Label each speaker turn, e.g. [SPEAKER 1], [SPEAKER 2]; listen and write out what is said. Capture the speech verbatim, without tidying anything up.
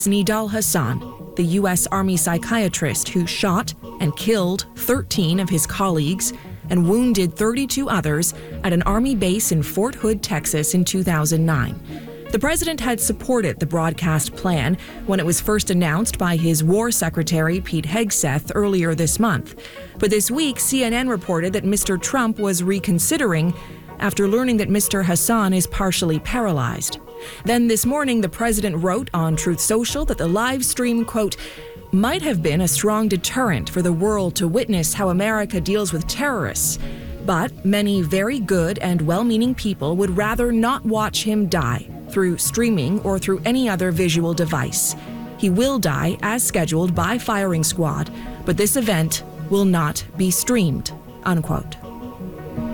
[SPEAKER 1] Nidal Hasan, the U S Army psychiatrist who shot and killed thirteen of his colleagues and wounded thirty-two others at an Army base in Fort Hood, Texas in two thousand nine. The president had supported the broadcast plan when it was first announced by his war secretary, Pete Hegseth, earlier this month. But this week, C N N reported that Mister Trump was reconsidering after learning that Mister Hasan is partially paralyzed. Then this morning, the president wrote on Truth Social that the live stream, quote, might have been a strong deterrent for the world to witness how America deals with terrorists. But many very good and well-meaning people would rather not watch him die through streaming or through any other visual device. He will die as scheduled by firing squad, but this event will not be streamed, unquote.